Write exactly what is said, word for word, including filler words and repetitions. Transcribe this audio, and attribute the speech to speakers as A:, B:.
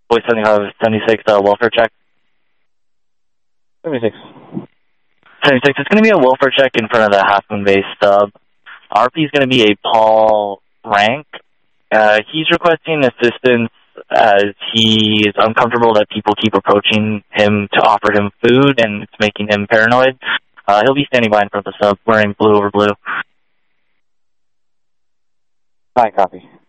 A: Boy seventy-five, seventy-six, uh, welfare check.
B: seventy-six.
A: seventy-six, it's going to be a welfare check in front of the Half Moon Base sub. R P is going to be a Paul Rank. Uh, he's requesting assistance as he is uncomfortable that people keep approaching him to offer him food, and it's making him paranoid. Uh, he'll be standing by in front of the sub, wearing blue over blue.
B: Hi, copy.